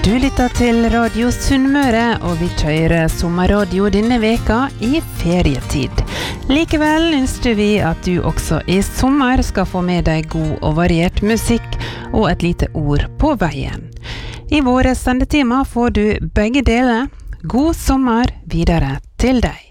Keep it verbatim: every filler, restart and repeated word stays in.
Du lytter til Radio Sunnmøre, og vi kjører sommerradio denne veka i ferietid. Likevel ønsker vi at du også i sommer skal få med deg god og variert musikk og et lite ord på veien. I våre sendetema får du begge deler. God sommer videre til deg.